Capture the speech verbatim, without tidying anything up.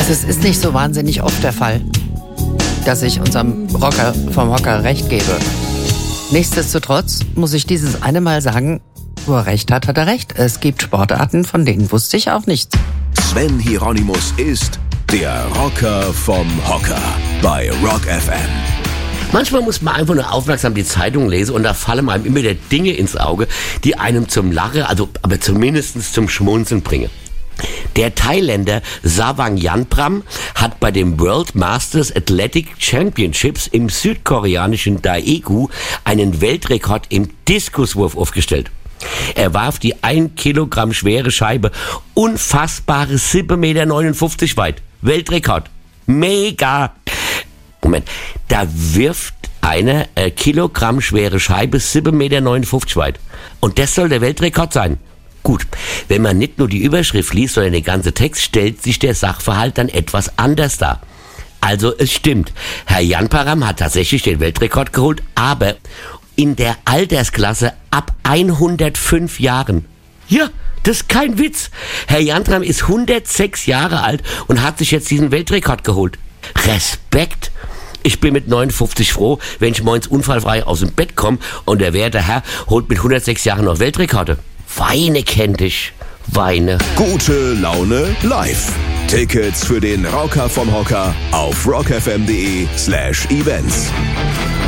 Also es ist nicht so wahnsinnig oft der Fall, dass ich unserem Rocker vom Hocker recht gebe. Nichtsdestotrotz muss ich dieses eine Mal sagen, wo er recht hat, hat er recht. Es gibt Sportarten, von denen wusste ich auch nichts. Sven Hieronymus ist der Rocker vom Hocker bei Rock F M. Manchmal muss man einfach nur aufmerksam die Zeitung lesen und da fallen einem immer wieder Dinge ins Auge, die einem zum Lachen, also aber zumindest zum Schmunzeln bringen. Der Thailänder Savang Yanpram hat bei dem World Masters Athletic Championships im südkoreanischen Daegu einen Weltrekord im Diskuswurf aufgestellt. Er warf die ein Kilogramm schwere Scheibe unfassbare sieben Komma neunundfünfzig Meter weit. Weltrekord. Mega. Moment, da wirft eine äh, Kilogramm schwere Scheibe sieben Komma neunundfünfzig Meter weit. Und das soll der Weltrekord sein. Gut, wenn man nicht nur die Überschrift liest, sondern den ganzen Text, stellt sich der Sachverhalt dann etwas anders dar. Also es stimmt, Herr Yanpram hat tatsächlich den Weltrekord geholt, aber in der Altersklasse ab hundertfünf Jahren. Ja, das ist kein Witz. Herr Yanpram ist hundertsechs Jahre alt und hat sich jetzt diesen Weltrekord geholt. Respekt. Ich bin mit neunundfünfzig froh, wenn ich morgens unfallfrei aus dem Bett komme und der werte Herr holt mit hundertsechs Jahren noch Weltrekorde. Weine kennt dich. Weine. Gute Laune live. Tickets für den Rocker vom Hocker auf rockfm.de slash events.